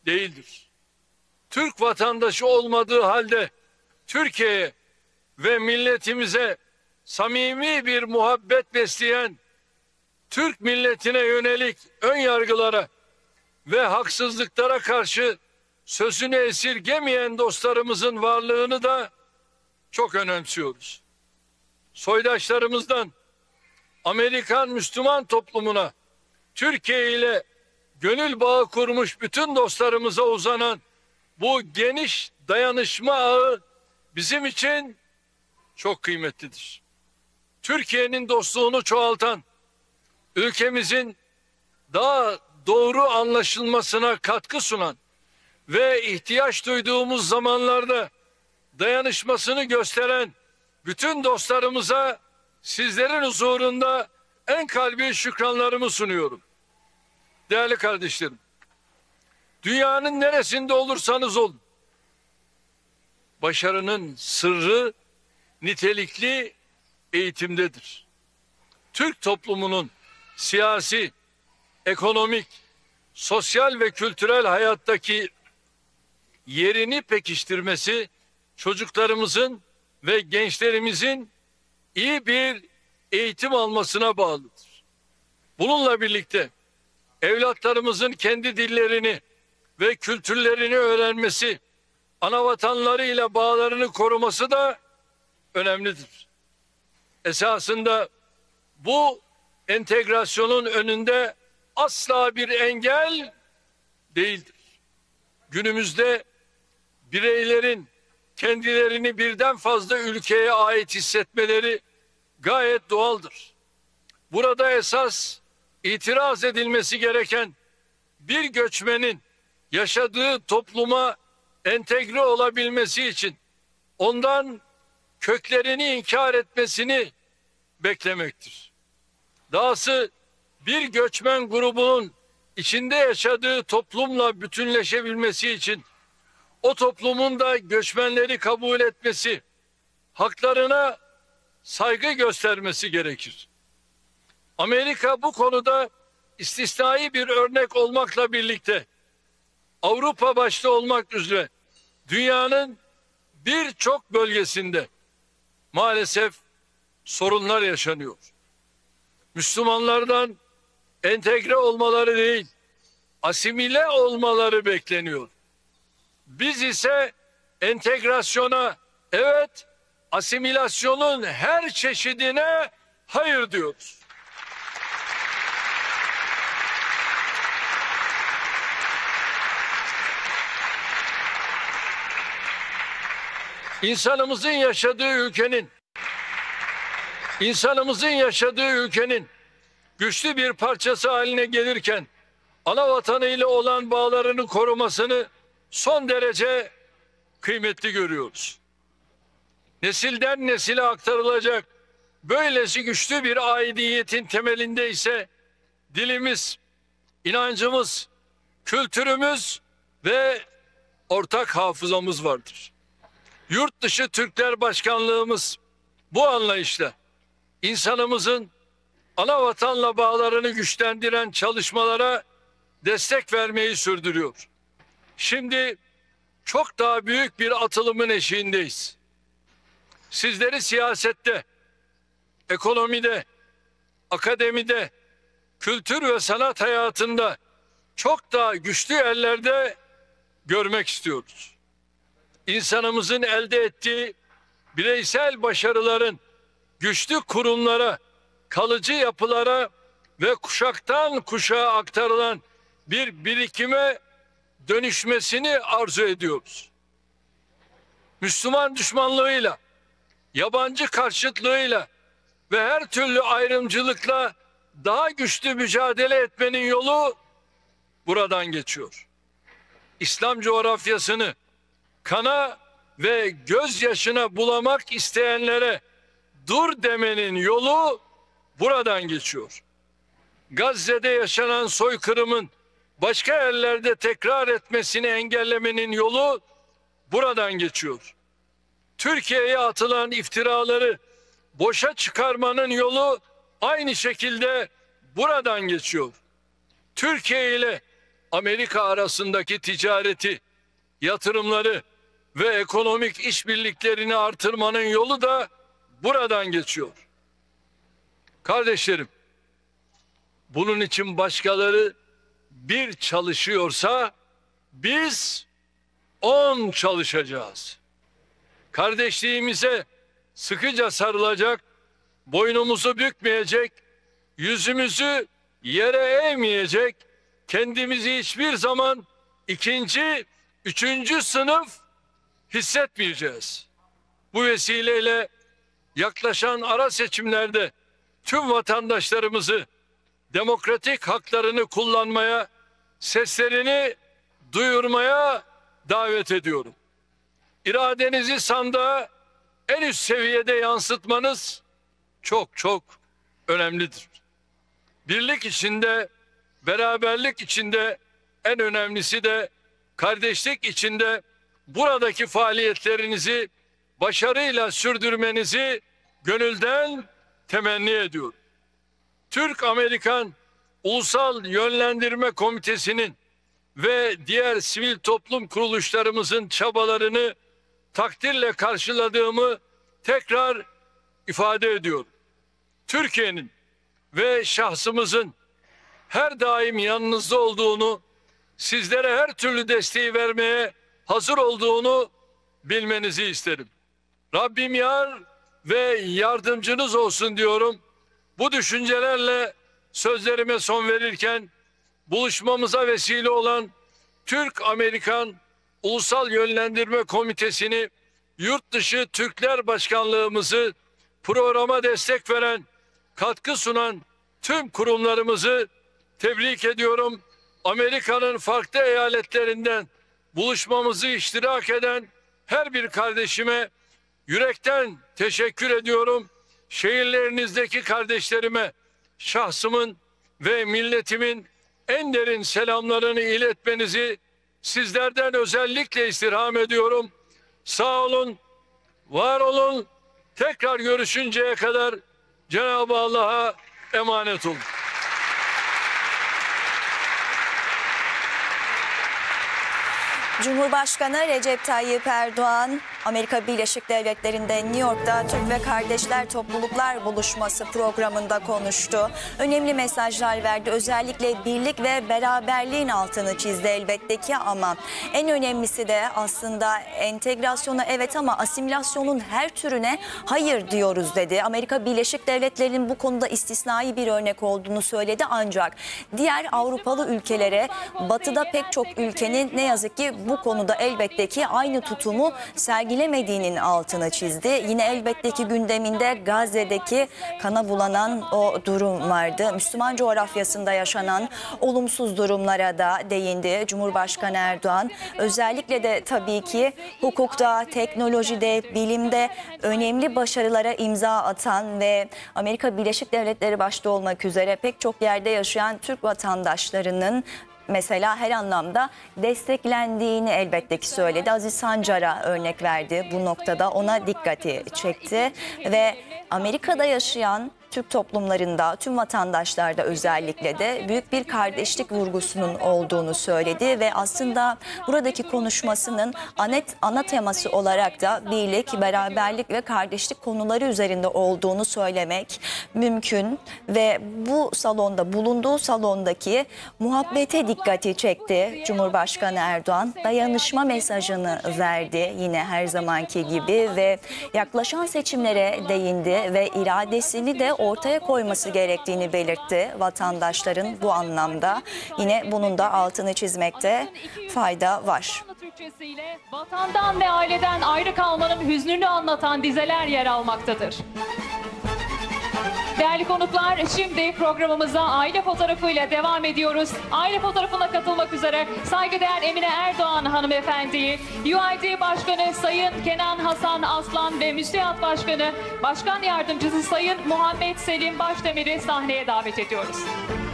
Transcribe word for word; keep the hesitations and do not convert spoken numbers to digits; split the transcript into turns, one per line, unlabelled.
değildir. Türk vatandaşı olmadığı halde Türkiye'ye ve milletimize samimi bir muhabbet besleyen, Türk milletine yönelik ön yargılara ve haksızlıklara karşı sözünü esirgemeyen dostlarımızın varlığını da çok önemsiyoruz. Soydaşlarımızdan Amerikan Müslüman toplumuna, Türkiye ile gönül bağı kurmuş bütün dostlarımıza uzanan bu geniş dayanışma ağı bizim için çok kıymetlidir. Türkiye'nin dostluğunu çoğaltan, ülkemizin daha doğru anlaşılmasına katkı sunan ve ihtiyaç duyduğumuz zamanlarda dayanışmasını gösteren bütün dostlarımıza sizlerin huzurunda en kalbi şükranlarımı sunuyorum. Değerli kardeşlerim, dünyanın neresinde olursanız olun, başarının sırrı nitelikli eğitimdedir. Türk toplumunun siyasi, ekonomik, sosyal ve kültürel hayattaki yerini pekiştirmesi, çocuklarımızın ve gençlerimizin iyi bir eğitim almasına bağlıdır. Bununla birlikte evlatlarımızın kendi dillerini ve kültürlerini öğrenmesi, anavatanlarıyla bağlarını koruması da önemlidir. Esasında bu entegrasyonun önünde asla bir engel değildir. Günümüzde bireylerin kendilerini birden fazla ülkeye ait hissetmeleri gayet doğaldır. Burada esas itiraz edilmesi gereken bir göçmenin yaşadığı topluma entegre olabilmesi için ondan köklerini inkar etmesini beklemektir. Dahası bir göçmen grubunun içinde yaşadığı toplumla bütünleşebilmesi için o toplumun da göçmenleri kabul etmesi, haklarına saygı göstermesi gerekir. Amerika bu konuda istisnai bir örnek olmakla birlikte Avrupa başta olmak üzere dünyanın birçok bölgesinde maalesef sorunlar yaşanıyor. Müslümanlardan entegre olmaları değil, asimile olmaları bekleniyor. Biz ise entegrasyona evet, asimilasyonun her çeşidine hayır diyoruz. İnsanımızın yaşadığı ülkenin insanımızın yaşadığı ülkenin güçlü bir parçası haline gelirken ana vatanıyla olan bağlarını korumasını son derece kıymetli görüyoruz. Nesilden nesile aktarılacak böylesi güçlü bir aidiyetin temelinde ise dilimiz, inancımız, kültürümüz ve ortak hafızamız vardır. Yurt dışı Türkler Başkanlığımız bu anlayışla insanımızın ana vatanla bağlarını güçlendiren çalışmalara destek vermeyi sürdürüyor. Şimdi çok daha büyük bir atılımın eşiğindeyiz. Sizleri siyasette, ekonomide, akademide, kültür ve sanat hayatında çok daha güçlü yerlerde görmek istiyoruz. İnsanımızın elde ettiği bireysel başarıların güçlü kurumlara, kalıcı yapılara ve kuşaktan kuşağa aktarılan bir birikime dönüşmesini arzu ediyoruz. Müslüman düşmanlığıyla, yabancı karşıtlığıyla ve her türlü ayrımcılıkla daha güçlü mücadele etmenin yolu buradan geçiyor. İslam coğrafyasını kana ve gözyaşına bulamak isteyenlere dur demenin yolu buradan geçiyor. Gazze'de yaşanan soykırımın başka yerlerde tekrar etmesini engellemenin yolu buradan geçiyor. Türkiye'ye atılan iftiraları boşa çıkarmanın yolu aynı şekilde buradan geçiyor. Türkiye ile Amerika arasındaki ticareti, yatırımları ve ekonomik işbirliklerini artırmanın yolu da buradan geçiyor. Kardeşlerim, bunun için başkaları bir çalışıyorsa biz on çalışacağız. Kardeşliğimize sıkıca sarılacak, boynumuzu bükmeyecek, yüzümüzü yere eğmeyecek, kendimizi hiçbir zaman ikinci, üçüncü sınıf hissetmeyeceğiz. Bu vesileyle yaklaşan ara seçimlerde tüm vatandaşlarımızı demokratik haklarını kullanmaya, seslerini duyurmaya davet ediyorum. İradenizi sandığa en üst seviyede yansıtmanız çok çok önemlidir. Birlik içinde, beraberlik içinde, en önemlisi de kardeşlik içinde buradaki faaliyetlerinizi başarıyla sürdürmenizi gönülden temenni ediyorum. Türk-Amerikan Ulusal Yönlendirme Komitesi'nin ve diğer sivil toplum kuruluşlarımızın çabalarını takdirle karşıladığımı tekrar ifade ediyorum. Türkiye'nin ve şahsımızın her daim yanınızda olduğunu, sizlere her türlü desteği vermeye hazır olduğunu bilmenizi isterim. Rabbim yar ve yardımcınız olsun diyorum. Bu düşüncelerle sözlerime son verirken buluşmamıza vesile olan Türk-Amerikan Ulusal Yönlendirme Komitesi'ni, yurt dışı Türkler Başkanlığımızı, programa destek veren, katkı sunan tüm kurumlarımızı tebrik ediyorum. Amerika'nın farklı eyaletlerinden buluşmamızı iştirak eden her bir kardeşime yürekten teşekkür ediyorum. Şehirlerinizdeki kardeşlerime şahsımın ve milletimin en derin selamlarını iletmenizi sizlerden özellikle istirham ediyorum. Sağ olun, var olun. Tekrar görüşünceye kadar Cenab-ı Allah'a emanet olun.
Cumhurbaşkanı Recep Tayyip Erdoğan, Amerika Birleşik Devletleri'nde New York'ta Türk ve Kardeşler Topluluklar Buluşması programında konuştu. Önemli mesajlar verdi. Özellikle birlik ve beraberliğin altını çizdi elbette ki, ama en önemlisi de aslında entegrasyona evet ama asimilasyonun her türüne hayır diyoruz dedi. Amerika Birleşik Devletleri'nin bu konuda istisnai bir örnek olduğunu söyledi, ancak diğer Avrupalı ülkelere batıda pek çok ülkenin ne yazık ki bu konuda elbette ki aynı tutumu sergilemediğinin altını çizdi. Yine elbette ki gündeminde Gazze'deki kana bulanan o durum vardı. Müslüman coğrafyasında yaşanan olumsuz durumlara da değindi Cumhurbaşkanı Erdoğan. Özellikle de tabii ki hukukta, teknolojide, bilimde önemli başarılara imza atan ve Amerika Birleşik Devletleri başta olmak üzere pek çok yerde yaşayan Türk vatandaşlarının mesela her anlamda desteklendiğini elbette ki söyledi. Aziz Sancar'a örnek verdi bu noktada, ona dikkati çekti ve Amerika'da yaşayan Türk toplumlarında, tüm vatandaşlarda özellikle de büyük bir kardeşlik vurgusunun olduğunu söyledi ve aslında buradaki konuşmasının ana, ana teması olarak da birlik, beraberlik ve kardeşlik konuları üzerinde olduğunu söylemek mümkün ve bu salonda, bulunduğu salondaki muhabbete dikkati çekti Cumhurbaşkanı Erdoğan. Dayanışma mesajını verdi yine her zamanki gibi ve yaklaşan seçimlere değindi ve iradesini de ortaya koyması gerektiğini belirtti vatandaşların bu anlamda. Yine bunun da altını çizmekte fayda var.
Türkçesiyle vatandan ve aileden ayrı kalmanın hüznünü anlatan dizeler yer almaktadır. Değerli konuklar, şimdi programımıza aile fotoğrafıyla devam ediyoruz. Aile fotoğrafına katılmak üzere saygıdeğer Emine Erdoğan hanımefendiyi, U I D Başkanı Sayın Kenan Hasan Aslan ve Müsiat Başkanı Başkan Yardımcısı Sayın Muhammed Selim Başdemir'i sahneye davet ediyoruz.